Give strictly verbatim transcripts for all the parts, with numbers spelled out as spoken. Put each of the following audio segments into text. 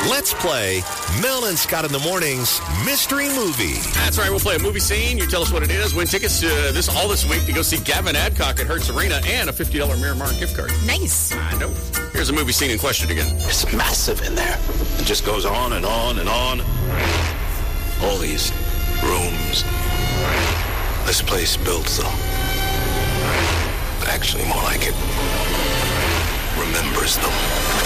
Let's play Mel and Scott in the Morning's Mystery Movie. That's right. We'll play a movie scene. You tell us what it is. Win tickets uh, this all this week to go see Gavin Adcock at Hertz Arena and a fifty dollars Miramar gift card. Nice. I know. Here's a movie scene in question again. It's massive in there. It just goes on and on and on. All these rooms. This place built, though. But actually, more like it remembers them.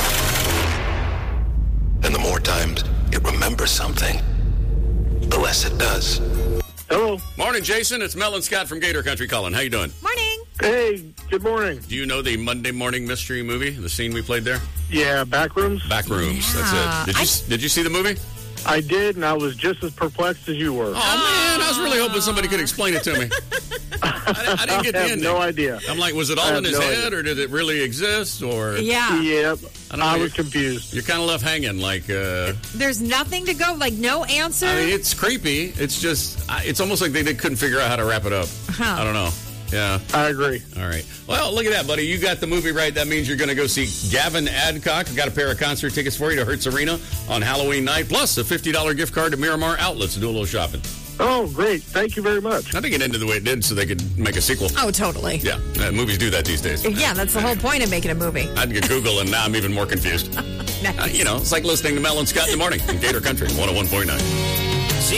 And the more times it remembers something, the less it does. Hello. Morning, Jason. It's Mel and Scott from Gator Country calling. How you doing? Morning. Hey, good morning. Do you know the Monday morning mystery movie, the scene we played there? Yeah, Backrooms. Backrooms. Yeah. That's it. Did you I- Did you see the movie? I did, and I was just as perplexed as you were. Oh, man. I was really hoping somebody could explain it to me. I, I didn't get the I have ending. no idea. I'm like, was it I all have in his no head, idea. or did it really exist? Or Yeah. Yep, I don't I, know. was confused. You're kind of left hanging. Like, uh, There's nothing to go, like no answer. I mean, it's creepy. It's just, I- it's almost like they, they couldn't figure out how to wrap it up. Huh. I don't know. Yeah. I agree. All right. Well, look at that, buddy. You got the movie right. That means you're going to go see Gavin Adcock. I've got a pair of concert tickets for you to Hertz Arena on Halloween night, plus a fifty dollars gift card to Miramar Outlets to do a little shopping. Oh, great. Thank you very much. I think it ended the way it did so they could make a sequel. Oh, totally. Yeah. Uh, movies do that these days. Yeah, that's the whole point of making a movie. I'd get Google, and now I'm even more confused. Nice. Uh, you know, it's like listening to Mel and Scott in the morning in Gator Country one oh one point nine.